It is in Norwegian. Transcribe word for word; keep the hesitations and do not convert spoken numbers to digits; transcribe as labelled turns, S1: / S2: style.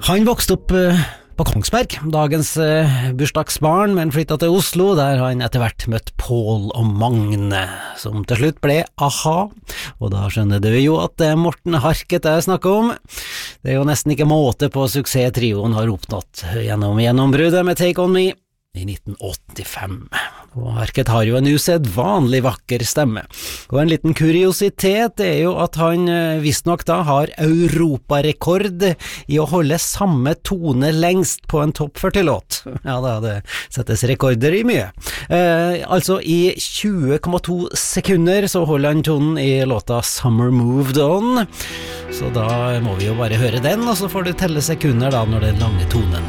S1: Han vokste opp eh, på Kongsberg, dagens eh, bursdagsbarn, men flyttet til Oslo, der han etter hvert møtt Paul og Magne, som til slutt ble A-ha, og da skjønner du jo at det er Morten Harket jeg snakker om. Det er jo nesten ikke måte på suksess trioen har oppnådd gjennom gjennombruddet med Take On Me i nitten åttifem. Og Harket har jo en usedvanlig vakker stemme. Og en liten kuriositet er jo at han visstnok da har europarekord i å holde samme tone lengst på en topp førti-låt. Ja da, det settes rekorder i mye. Eh, altså i tjue komma to sekunder så holder han tonen i låta Summer Moved On. Så da må vi jo bare høre den, og så får du telle sekunder da når den lange tonen